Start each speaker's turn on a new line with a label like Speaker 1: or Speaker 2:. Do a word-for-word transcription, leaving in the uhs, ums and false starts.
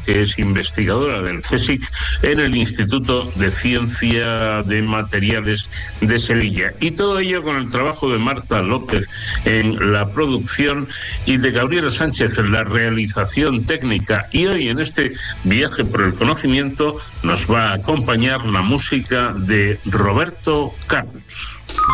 Speaker 1: que es investigadora del CSIC en el Instituto de Ciencia de Materiales de Sevilla. Y todo ello con el trabajo de Marta López en la producción y de Gabriela Sánchez en la realización técnica. Y hoy, en este viaje por el conocimiento, nos va a acompañar la música de Roberto Carlos.